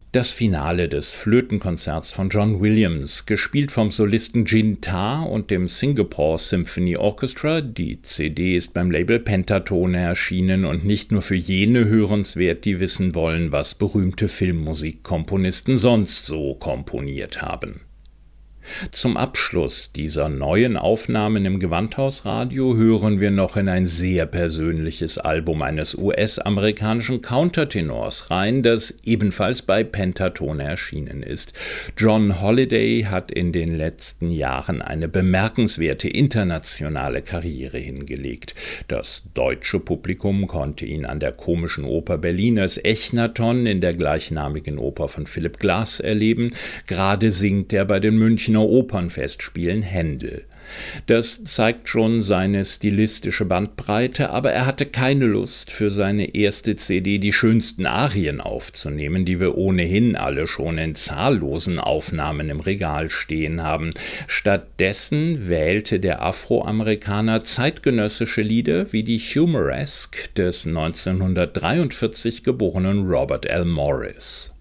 Das Finale des Flötenkonzerts von John Williams, gespielt vom Solisten Jin Ta und dem Singapore Symphony Orchestra. Die CD ist beim Label Pentatone erschienen und nicht nur für jene hörenswert, die wissen wollen, was berühmte Filmmusikkomponisten sonst so komponiert haben. Zum Abschluss dieser neuen Aufnahmen im Gewandhausradio hören wir noch in ein sehr persönliches Album eines US-amerikanischen Countertenors rein, das ebenfalls bei Pentatone erschienen ist. John Holiday hat in den letzten Jahren eine bemerkenswerte internationale Karriere hingelegt. Das deutsche Publikum konnte ihn an der Komischen Oper Berlin als Echnaton in der gleichnamigen Oper von Philip Glass erleben. Gerade singt er bei den Münchner Opernfestspielen Händel. Das zeigt schon seine stilistische Bandbreite, aber er hatte keine Lust, für seine erste CD die schönsten Arien aufzunehmen, die wir ohnehin alle schon in zahllosen Aufnahmen im Regal stehen haben. Stattdessen wählte der Afroamerikaner zeitgenössische Lieder wie die Humoresque des 1943 geborenen Robert L. Morris.